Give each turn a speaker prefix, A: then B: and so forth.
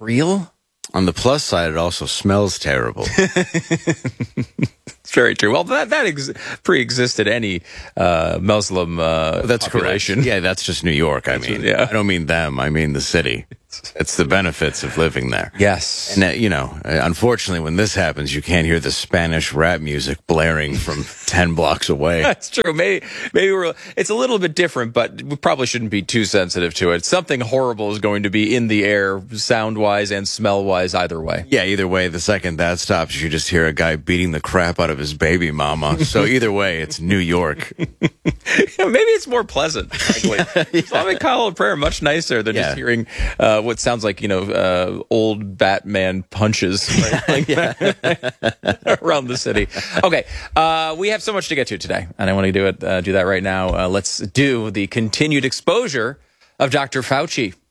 A: real.
B: On the plus side, it also smells terrible.
A: It's very true. Well, that pre-existed any Muslim
B: That's
A: population.
B: correct. Yeah, that's just New York. I
A: Yeah.
B: I don't mean them. I mean the city. It's the benefits of living there.
A: Yes.
B: And, unfortunately, when this happens, you can't hear the Spanish rap music blaring from 10 blocks away.
A: That's true. Maybe it's a little bit different, but we probably shouldn't be too sensitive to it. Something horrible is going to be in the air, sound-wise and smell-wise, either way.
B: Yeah, either way, the second that stops, you just hear a guy beating the crap out of his baby mama. So either way, it's New York.
A: Maybe it's more pleasant, frankly. Islamic Call of Prayer, much nicer than just hearing what sounds like, old Batman punches around the city. Okay, we have so much to get to today, and I want to do that right now. Let's do the continued exposure of Dr. Fauci.